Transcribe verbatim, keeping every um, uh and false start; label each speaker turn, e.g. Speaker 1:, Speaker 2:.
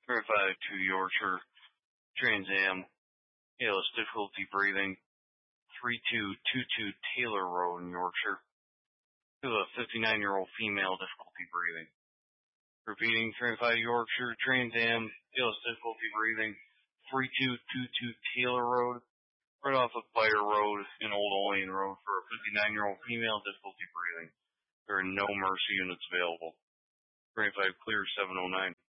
Speaker 1: thirty-five to Yorkshire, Trans Am, A L S difficulty breathing, three two two two Taylor Road in Yorkshire, to a fifty-nine-year-old female, difficulty breathing. Repeating, thirty-five Yorkshire, Trans Am, A L S difficulty breathing, three two two two Taylor Road, right off of Byre Road and Old Olean Road for a fifty-nine-year-old female, difficulty breathing. There are no Mercy units available. thirty-five clear, seven oh nine.